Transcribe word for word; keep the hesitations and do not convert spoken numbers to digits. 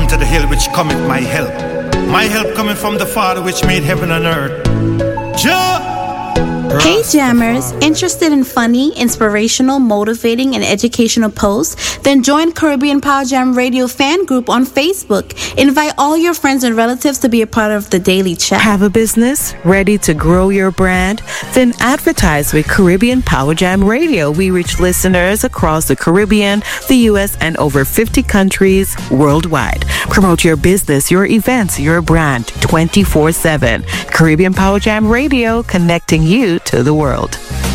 unto the hill which cometh my help. My help cometh from the Father which made heaven and earth. Jah! Hey Jammers, interested in funny, inspirational, motivating, and educational posts? Then join Caribbean Power Jam Radio fan group on Facebook. Invite all your friends and relatives to be a part of the daily chat. Have a business ready to grow your brand? Then advertise with Caribbean Power Jam Radio. We reach listeners across the Caribbean, the U S, and over fifty countries worldwide. Promote your business, your events, your brand twenty-four seven. Caribbean Power Jam Radio, connecting you to the world.